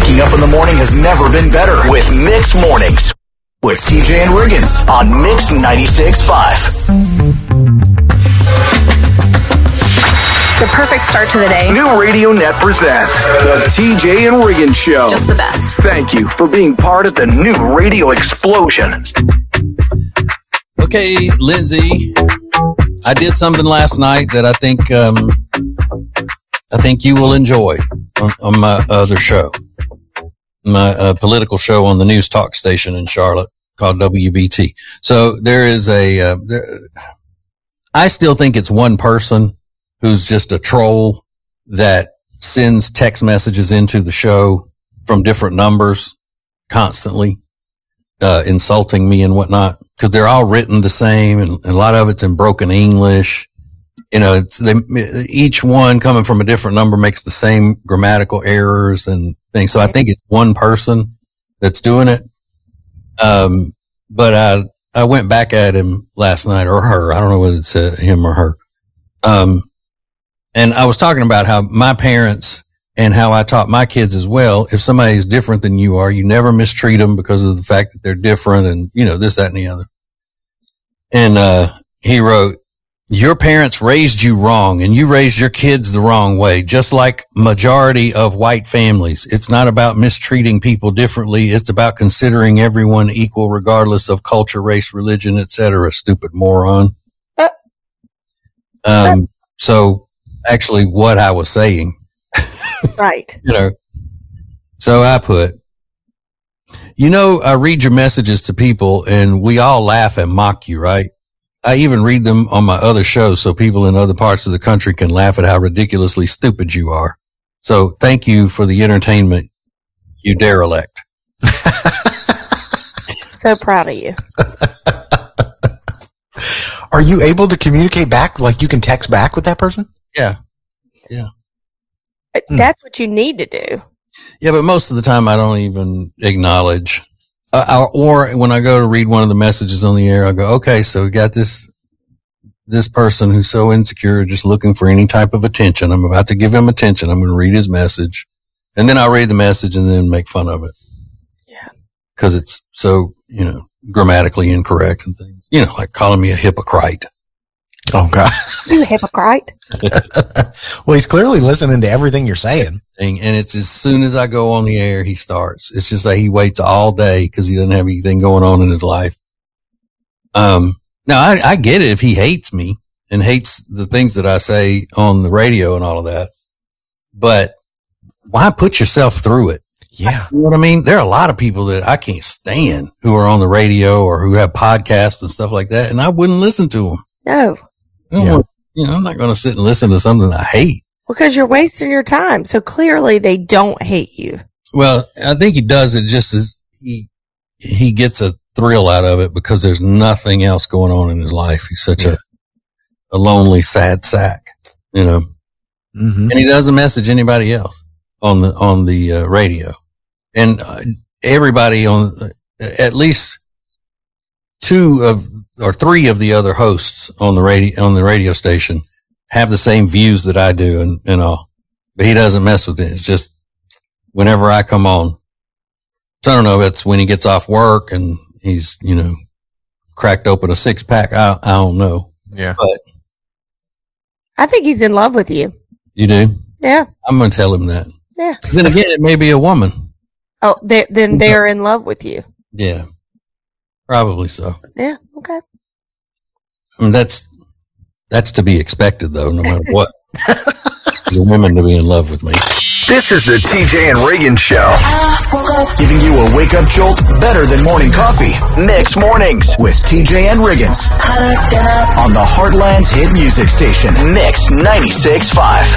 Waking up in the morning has never been better with Mix Mornings with TJ and Riggins on Mix 96.5. The perfect start to the day. New Radio Net presents the TJ and Riggins Show. Just the best. Thank you for being part of the new radio explosion. Okay, Lindsay, I did something last night that I think you will enjoy on my other show, my political show on the news talk station in Charlotte called WBT. So there is I still think it's one person who's just a troll that sends text messages into the show from different numbers constantly, insulting me and whatnot, because they're all written the same and a lot of it's in broken English. You know, each one coming from a different number makes the same grammatical errors and things. So I think it's one person that's doing it. But I went back at him last night, or her. I don't know whether it's him or her. And I was talking about how my parents and how I taught my kids as well. If somebody is different than you are, you never mistreat them because of the fact that they're different and, you know, this, that, and the other. And, he wrote, your parents raised you wrong and you raised your kids the wrong way, just like majority of white families. It's not about mistreating people differently. It's about considering everyone equal regardless of culture, race, religion, etc. Stupid moron. So actually what I was saying. Right. You know, so I put, you know, I read your messages to people and we all laugh and mock you, right? I even read them on my other show so people in other parts of the country can laugh at how ridiculously stupid you are. So thank you for the entertainment, you derelict. So proud of you. Are you able to communicate back? Like you can text back with that person? Yeah. Yeah. That's what you need to do. Yeah, but most of the time I don't even acknowledge. Or when I go to read one of the messages on the air, I go, okay, so we got this person who's so insecure, just looking for any type of attention. I'm about to give him attention. I'm going to read his message. And then I'll read the message and then make fun of it. Yeah. Cause it's so, you know, grammatically incorrect and things, you know, like calling me a hypocrite. Oh God. You hypocrite. Well, he's clearly listening to everything you're saying. And it's as soon as I go on the air, he starts. It's just like he waits all day because he doesn't have anything going on in his life. Now I get it if he hates me and hates the things that I say on the radio and all of that, but why put yourself through it? Yeah. You know what I mean? There are a lot of people that I can't stand who are on the radio or who have podcasts and stuff like that, and I wouldn't listen to them. No. Yeah. You know, I'm not going to sit and listen to something I hate. Because you're wasting your time. So clearly they don't hate you. Well, I think he does it just as he gets a thrill out of it because there's nothing else going on in his life. He's such a lonely, sad sack, you know, and he doesn't message anybody else on the radio. And everybody on at least 2 or 3 of the other hosts on the radio station have the same views that I do and all, but he doesn't mess with it. It's just whenever I come on. So I don't know if it's when he gets off work and he's, you know, cracked open a 6-pack. I don't know. Yeah. But I think he's in love with you. You do? Yeah. I'm going to tell him that. Yeah. Then again, it may be a woman. Oh, then they're in love with you. Yeah. Probably so. Yeah. Okay. I mean, that's to be expected, though, no matter what. The women to be in love with me. This is the TJ and Riggins Show. Giving you a wake-up jolt better than morning coffee. Mix Mornings with TJ and Riggins on the Heartland's hit music station, Mix 96.5.